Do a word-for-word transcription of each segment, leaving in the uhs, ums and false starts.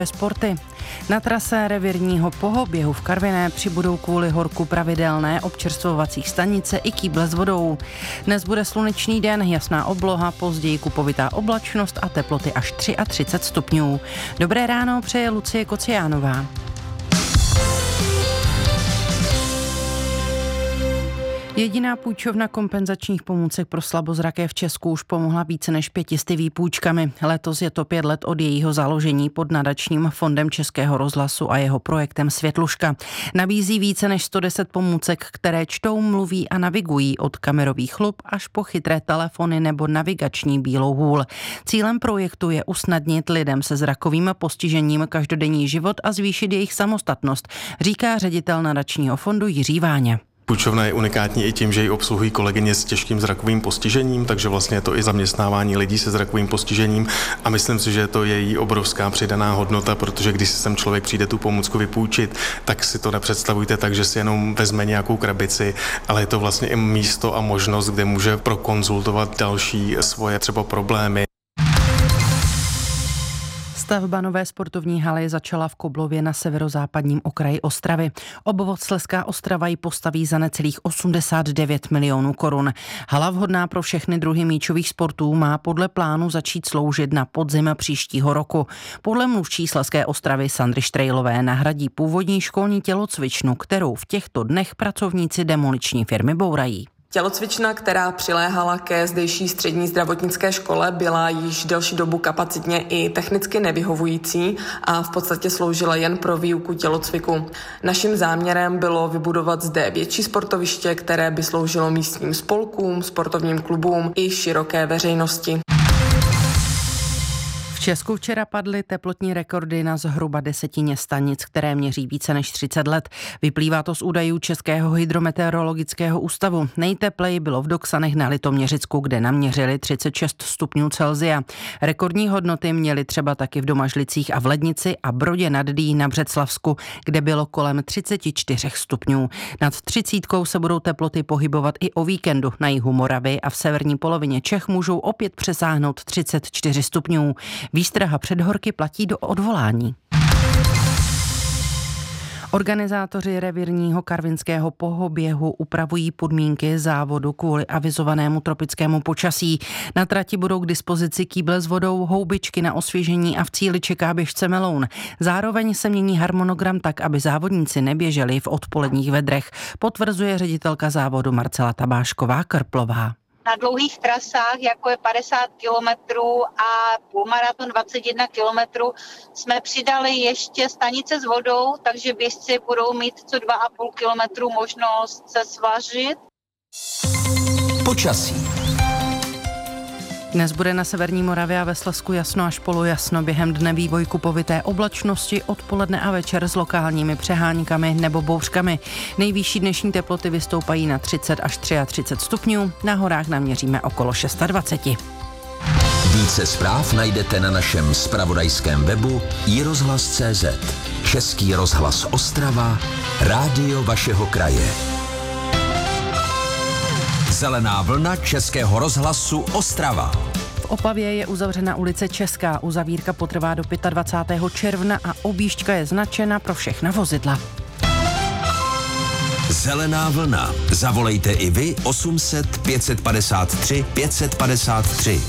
Sporty. Na trase revírního pohoběhu v Karviné přibudou kvůli horku pravidelné občerstvovací stanice i kýble s vodou. Dnes bude slunečný den, jasná obloha, později kupovitá oblačnost a teploty až třicet tři stupňů. Dobré ráno přeje Lucie Kociánová. Jediná půjčovna kompenzačních pomůcek pro slabozraké v Česku už pomohla více než pětisty výpůjčkami. Letos je to pět let od jejího založení pod nadačním fondem Českého rozhlasu a jeho projektem Světluška. Nabízí více než sto deset pomůcek, které čtou, mluví a navigují od kamerových chlup až po chytré telefony nebo navigační bílou hůl. Cílem projektu je usnadnit lidem se zrakovým postižením každodenní život a zvýšit jejich samostatnost, říká ředitel nadačního fondu Jiří Váňa. Půjčovna je unikátní i tím, že ji obsluhují kolegyně s těžkým zrakovým postižením, takže vlastně je to i zaměstnávání lidí se zrakovým postižením a myslím si, že to je její obrovská přidaná hodnota, protože když si sem člověk přijde tu pomůcku vypůjčit, tak si to nepředstavujte tak, že si jenom vezme nějakou krabici, ale je to vlastně i místo a možnost, kde může prokonzultovat další svoje třeba problémy. Stavba nové sportovní haly začala v Koblově na severozápadním okraji Ostravy. Obvod Slezská Ostrava ji postaví za necelých osmdesát devět milionů korun. Hala vhodná pro všechny druhy míčových sportů má podle plánu začít sloužit na podzim příštího roku. Podle mluvčí Slezské Ostravy Sandry Štrejlové nahradí původní školní tělocvičnu, kterou v těchto dnech pracovníci demoliční firmy bourají. Tělocvična, která přiléhala ke zdejší střední zdravotnické škole, byla již delší dobu kapacitně i technicky nevyhovující a v podstatě sloužila jen pro výuku tělocviku. Naším záměrem bylo vybudovat zde větší sportoviště, které by sloužilo místním spolkům, sportovním klubům i široké veřejnosti. V Česku včera padly teplotní rekordy na zhruba desetině stanic, které měří více než třicet let. Vyplývá to z údajů Českého hydrometeorologického ústavu. Nejtepleji bylo v Doksanech na Litoměřicku, kde naměřili třicet šest stupňů Celsia. Rekordní hodnoty měli třeba taky v Domažlicích a v Lednici a Brodě nad Dý na Břeclavsku, kde bylo kolem třicet čtyři stupňů. Nad třicítkou se budou teploty pohybovat i o víkendu. Na jihu Moravy a v severní polovině Čech můžou opět přesáhnout třicet čtyři stupňů. Výstraha před horky platí do odvolání. Organizátoři revírního karvinského pohoběhu upravují podmínky závodu kvůli avizovanému tropickému počasí. Na trati budou k dispozici kýble s vodou, houbičky na osvěžení a v cíli čeká běžce meloun. Zároveň se mění harmonogram tak, aby závodníci neběželi v odpoledních vedrech, potvrzuje ředitelka závodu Marcela Tabášková-Krplová. Na dlouhých trasách, jako je padesát kilometrů a půlmaraton dvacet jedna kilometrů, jsme přidali ještě stanice s vodou, takže běžci budou mít co dva a půl kilometru možnost se svařit. Počasí. Dnes bude na severní Moravě a ve Slezsku jasno až polojasno, během dne vývoj kupovité oblačnosti, odpoledne a večer s lokálními přeháňkami nebo bouřkami. Nejvyšší dnešní teploty vystoupají na třicet až třicet tři stupňů, na horách naměříme okolo dvacet šest. Více zpráv najdete na našem zpravodajském webu i rozhlas tečka cé zet. Český rozhlas Ostrava, rádio vašeho kraje. Zelená vlna Českého rozhlasu Ostrava. V Opavě je uzavřena ulice Česká. Uzavírka potrvá do dvacátého pátého června a objížďka je značena pro všechna vozidla. Zelená vlna. Zavolejte i vy osm set pět padesát tři pět padesát tři.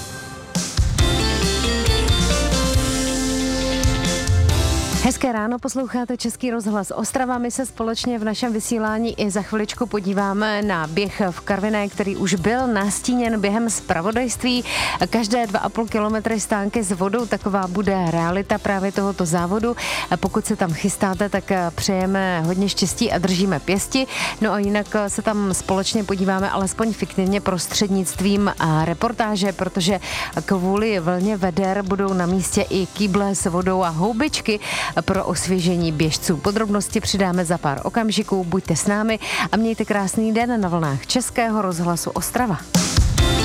Hezké ráno, posloucháte Český rozhlas Ostrava. My se společně v našem vysílání i za chviličku podíváme na běh v Karviné, který už byl nastíněn během zpravodajství. Každé dva a půl kilometry stánky s vodou, taková bude realita právě tohoto závodu. Pokud se tam chystáte, tak přejeme hodně štěstí a držíme pěsti. No a jinak se tam společně podíváme alespoň fiktivně prostřednictvím reportáže, protože kvůli vlně veder budou na místě i kýble s vodou a houbičky pro osvěžení běžců. Podrobnosti přidáme za pár okamžiků, buďte s námi a mějte krásný den na vlnách Českého rozhlasu Ostrava.